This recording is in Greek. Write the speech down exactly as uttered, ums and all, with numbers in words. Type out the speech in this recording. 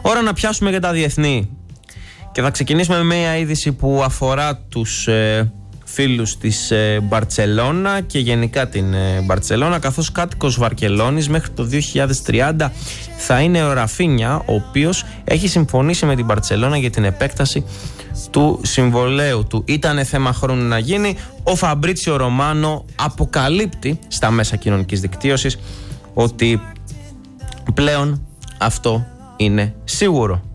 Ώρα να πιάσουμε για τα διεθνή. Και θα ξεκινήσουμε με μια είδηση που αφορά τους ε, φίλους της ε, Μπαρτσελώνα και γενικά την ε, Μπαρτσελώνα, καθώς κάτοικος Βαρκελόνης μέχρι το δύο χιλιάδες τριάντα θα είναι ο Ραφίνια, ο οποίος έχει συμφωνήσει με την Μπαρτσελώνα για την επέκταση του συμβολέου του. Ήτανε θέμα χρόνου να γίνει. Ο Φαμπρίτσιο Ρωμάνο αποκαλύπτει στα μέσα κοινωνικής δικτύωσης ότι πλέον αυτό είναι σίγουρο.